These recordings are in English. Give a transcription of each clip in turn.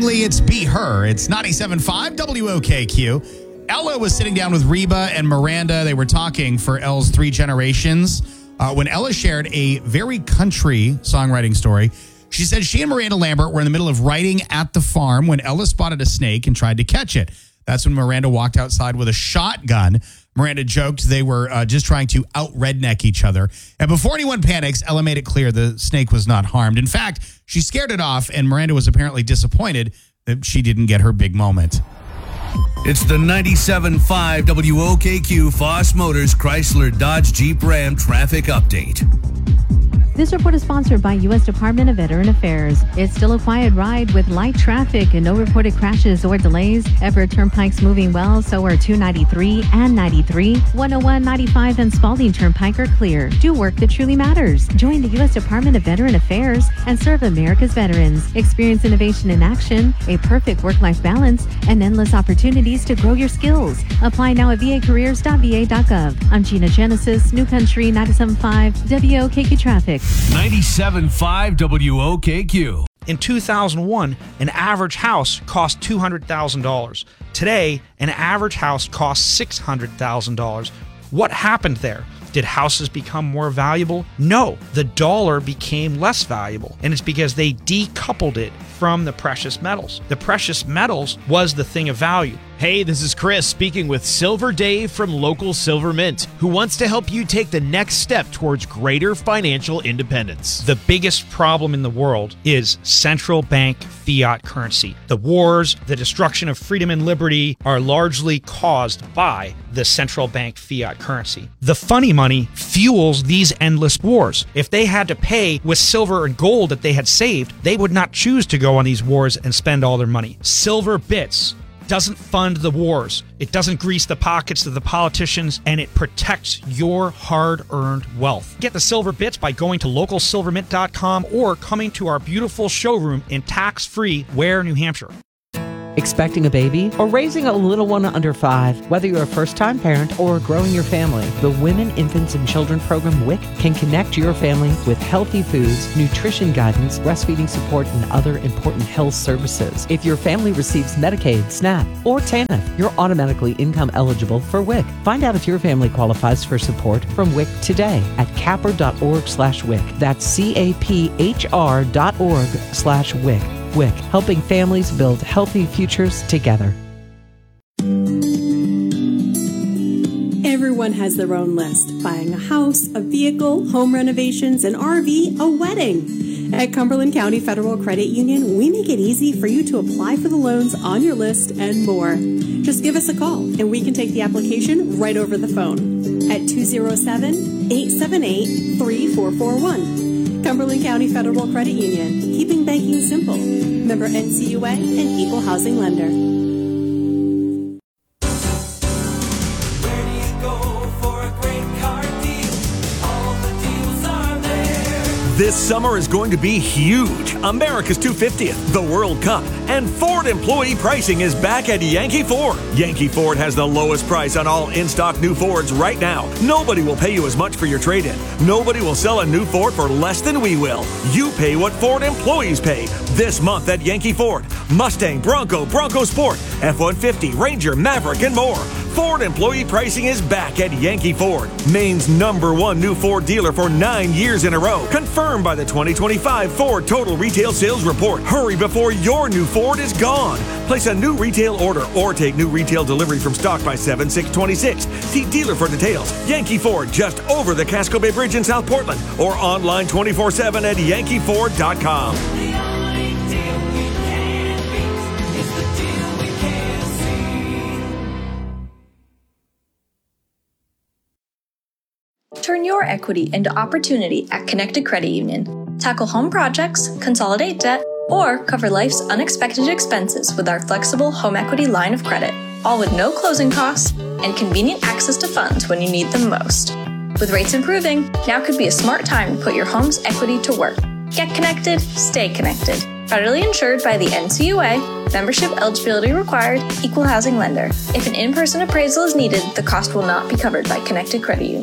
Surprisingly, it's Be Her. It's 97.5 WOKQ. Ella was sitting down with Reba and Miranda. They were talking for Elle's Three Generations. When Ella shared a very country songwriting story, she said she and Miranda Lambert were in the middle of writing at the farm when Ella spotted a snake and tried to catch it. That's when Miranda walked outside with a shotgun. Miranda joked they were just trying to out-redneck each other. And before anyone panics, Ella made it clear the snake was not harmed. In fact, she scared it off, and Miranda was apparently disappointed that she didn't get her big moment. It's the 97.5 WOKQ Foss Motors Chrysler Dodge Jeep Ram traffic update. This report is sponsored by U.S. Department of Veteran Affairs. It's still a quiet ride with light traffic and no reported crashes or delays. Everett Turnpike's moving well, so are 293 and 93. 101, 95, and Spalding Turnpike are clear. Do work that truly matters. Join the U.S. Department of Veteran Affairs and serve America's veterans. Experience innovation in action, a perfect work-life balance, and endless opportunities to grow your skills. Apply now at vacareers.va.gov. I'm Gina Genesis, New Country 97.5 WOKQ Traffic. 97.5 WOKQ. In 2001, an average house cost $200,000. Today, an average house costs $600,000. What happened there? Did houses become more valuable? No, the dollar became less valuable, and it's because they decoupled it from the precious metals. The precious metals was the thing of value. Hey, this is Chris speaking with Silver Dave from Local Silver Mint, who wants to help you take the next step towards greater financial independence. The biggest problem in the world is central bank fiat currency. The wars, the destruction of freedom and liberty are largely caused by the central bank fiat currency. The funny money fuels these endless wars. If they had to pay with silver and gold that they had saved, they would not choose to go on these wars and spend all their money. Silver bits doesn't fund the wars. It doesn't grease the pockets of the politicians, and it protects your hard-earned wealth. Get the silver bits by going to localsilvermint.com or coming to our beautiful showroom in tax-free Ware, New Hampshire. Expecting a baby or raising a little one under 5, whether you're a first-time parent or growing your family, the Women, Infants, and Children program WIC can connect your family with healthy foods, nutrition guidance, breastfeeding support, and other important health services. If your family receives Medicaid, SNAP, or TANF, you're automatically income eligible for WIC. Find out if your family qualifies for support from WIC today at capr.org/WIC. That's caphr.org/WIC. WIC, helping families build healthy futures together. Everyone has their own list. Buying a house, a vehicle, home renovations, an RV, a wedding. At Cumberland County Federal Credit Union, we make it easy for you to apply for the loans on your list and more. Just give us a call and we can take the application right over the phone at 207-878-3441. Cumberland County Federal Credit Union, keeping banking simple. Member NCUA and Equal Housing Lender. Where do you go for a great car deal? All the deals are there. This summer is going to be huge. America's 250th, the World Cup, and Ford employee pricing is back at Yankee Ford. Yankee Ford has the lowest price on all in-stock new Fords right now. Nobody will pay you as much for your trade-in. Nobody will sell a new Ford for less than we will. You pay what Ford employees pay. This month at Yankee Ford. Mustang, Bronco, Bronco Sport, F-150, Ranger, Maverick, and more. Ford employee pricing is back at Yankee Ford, Maine's #1 new Ford dealer for 9 years in a row. Confirmed by the 2025 Ford Total Retail Sales Report. Hurry before your new Ford is gone. Place a new retail order or take new retail delivery from stock by 7/6/26. See dealer for details. Yankee Ford, just over the Casco Bay Bridge in South Portland, or online 24/7 at yankeeford.com. Turn your equity into opportunity at Connected Credit Union. Tackle home projects, consolidate debt, or cover life's unexpected expenses with our flexible home equity line of credit, all with no closing costs and convenient access to funds when you need them most. With rates improving, now could be a smart time to put your home's equity to work. Get connected, stay connected. Federally insured by the NCUA, membership eligibility required, equal housing lender. If an in-person appraisal is needed, the cost will not be covered by Connected Credit Union.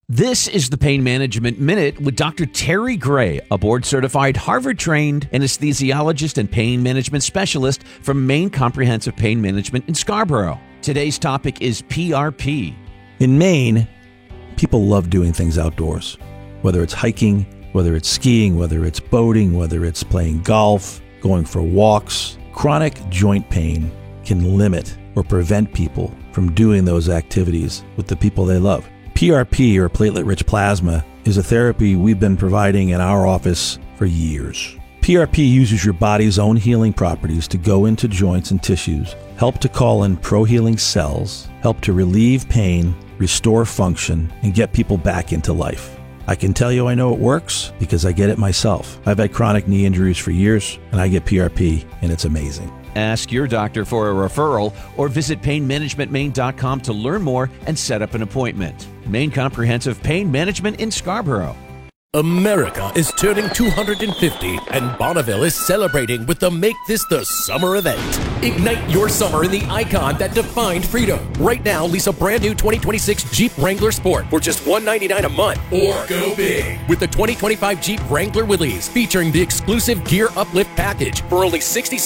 This is the Pain Management Minute with Dr. Terry Gray, a board-certified, Harvard-trained anesthesiologist and pain management specialist from Maine Comprehensive Pain Management in Scarborough. Today's topic is PRP. In Maine, people love doing things outdoors, whether it's hiking, whether it's skiing, whether it's boating, whether it's playing golf, going for walks. Chronic joint pain can limit or prevent people from doing those activities with the people they love. PRP, or platelet-rich plasma, is a therapy we've been providing in our office for years. PRP uses your body's own healing properties to go into joints and tissues, help to call in pro-healing cells, help to relieve pain, restore function, and get people back into life. I can tell you I know it works because I get it myself. I've had chronic knee injuries for years, and I get PRP, and it's amazing. Ask your doctor for a referral or visit painmanagementmaine.com to learn more and set up an appointment. Maine Comprehensive Pain Management in Scarborough. America is turning 250, and Bonneville is celebrating with the Make This the Summer event. Ignite your summer in the icon that defined freedom. Right now, lease a brand new 2026 Jeep Wrangler Sport for just $199 a month. Or go big with the 2025 Jeep Wrangler Willys, featuring the exclusive Gear Uplift package for only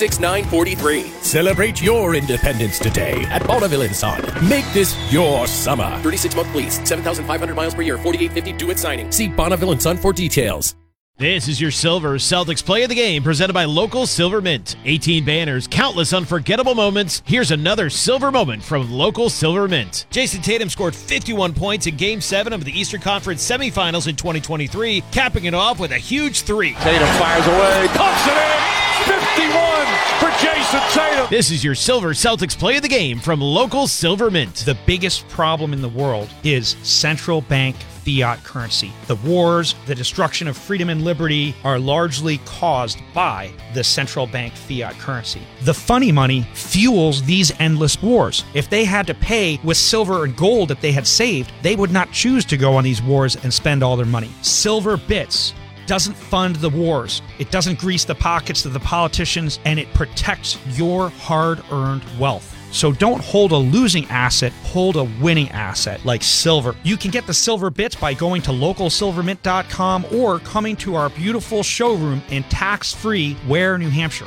$66,943. Celebrate your independence today at Bonneville & Son. Make this your summer. 36-month lease, 7,500 miles per year, $48.50 due at signing. See Bonneville & Son for details. This is your Silver Celtics Play of the Game, presented by Local Silver Mint. 18 banners, countless unforgettable moments. Here's another silver moment from Local Silver Mint. Jason Tatum scored 51 points in Game 7 of the Eastern Conference semifinals in 2023, capping it off with a huge three. Tatum fires away, pumps it in! 51 for Jason Tatum. This is your Silver Celtics Play of the Game from Local Silver Mint. The biggest problem in the world is central bank fiat currency. The wars, the destruction of freedom and liberty are largely caused by the central bank fiat currency. The funny money fuels these endless wars. If they had to pay with silver and gold that they had saved, they would not choose to go on these wars and spend all their money. Silver bits doesn't fund the wars. It doesn't grease the pockets of the politicians, and it protects your hard-earned wealth. So don't hold a losing asset, hold a winning asset like silver. You can get the silver bits by going to localsilvermint.com or coming to our beautiful showroom in tax-free Ware, New Hampshire.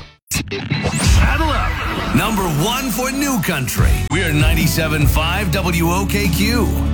Saddle up. Number one for New Country. We're 97.5 WOKQ.